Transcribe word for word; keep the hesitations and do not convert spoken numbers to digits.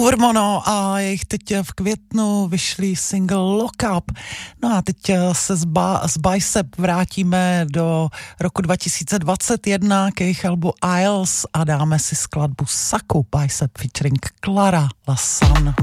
Hormono a jejich teď v květnu vyšlý single Lock Up. No a teď se z, ba- z Bicep vrátíme do roku dva tisíce dvacet jedna k jejich albu Isles a dáme si skladbu Saku Bicep featuring Clara La Sun.